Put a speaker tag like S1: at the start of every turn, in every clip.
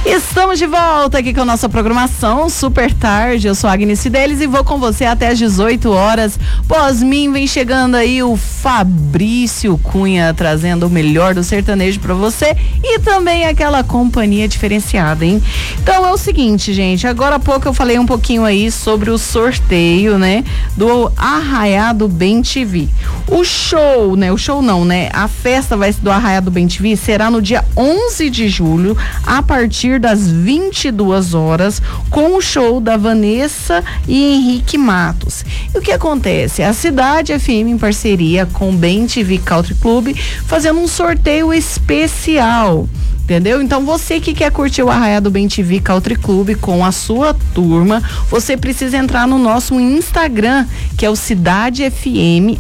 S1: Estamos de volta aqui com a nossa programação Super Tarde. Eu sou a Agnes Fidelis e vou com você até às 18 horas. Pós mim vem chegando aí o Fabrício Cunha, trazendo o melhor do sertanejo pra você e também aquela companhia diferenciada, hein? Então é o seguinte, gente, agora há pouco eu falei um pouquinho aí sobre o sorteio, né, do Arraiado Bem-TV. O show, né, a festa do Arraiado Bem-TV será no dia 11 de julho, a partir das 22 horas, com o show da Vanessa e Henrique Matos. E o que acontece? A Cidade FM, em parceria com o Bem-TV Country Club, fazendo um sorteio especial. Entendeu? Então você que quer curtir o Arraiado Bem-TV Country Club com a sua turma, você precisa entrar no nosso Instagram, que é o Cidade FM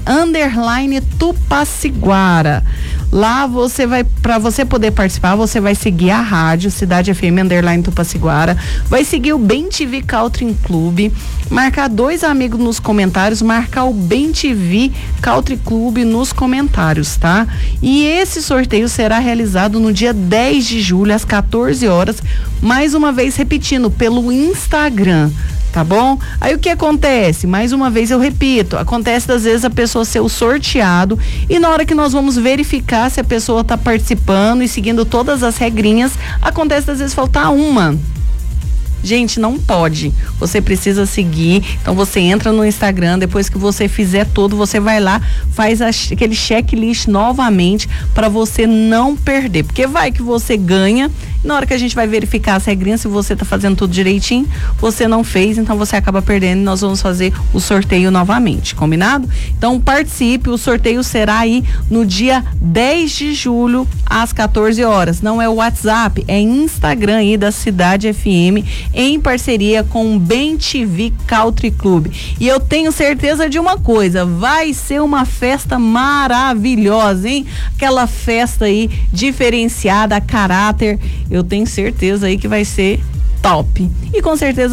S1: _Tupaciguara. Lá você vai, para você poder participar, você vai seguir a rádio Cidade FM _Tupaciguara, vai seguir o Bem-TV Country Club, marcar 2 amigos nos comentários, marcar o Bem-TV Country Club nos comentários, tá? E esse sorteio será realizado no dia 10 de julho, às 14 horas, mais uma vez repetindo, pelo Instagram, tá bom? Aí o que acontece? Mais uma vez eu repito, acontece às vezes a pessoa ser o sorteado e na hora que nós vamos verificar se a pessoa tá participando e seguindo todas as regrinhas, acontece às vezes faltar uma. Gente, não pode. Você precisa seguir. Então você entra no Instagram, depois que você fizer tudo, você vai lá, faz aquele checklist novamente para você não perder. Porque vai que você ganha, na hora que a gente vai verificar as regrinhas, se você tá fazendo tudo direitinho, você não fez, então você acaba perdendo e nós vamos fazer o sorteio novamente, combinado? Então participe, o sorteio será aí no dia 10 de julho, às 14 horas. Não é o WhatsApp, é Instagram aí da Cidade FM, em parceria com o Bem-TV Country Club. E eu tenho certeza de uma coisa, vai ser uma festa maravilhosa, hein? Aquela festa aí diferenciada, a caráter, eu tenho certeza aí que vai ser top. E com certeza